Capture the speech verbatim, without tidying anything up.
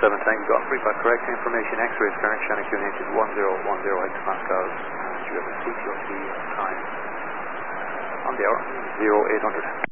seven Tango Golf, report correct information, X-rays current Shannon Q N H is one zero one zero hectopascals, and you have a C T O T time on the hour, zero eight hundred.